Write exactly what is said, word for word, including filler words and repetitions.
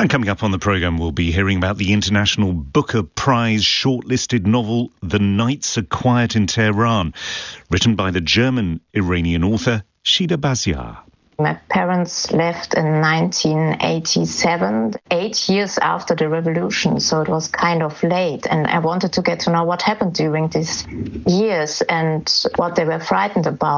And coming up on the programme, we'll be hearing about the International Booker Prize shortlisted novel The Nights Are Quiet in Tehran, written by the German-Iranian author Shida Baziar. My parents left in nineteen eighty-seven, eight years after the revolution, so it was kind of late. And I wanted to get to know what happened during these years and what they were frightened about.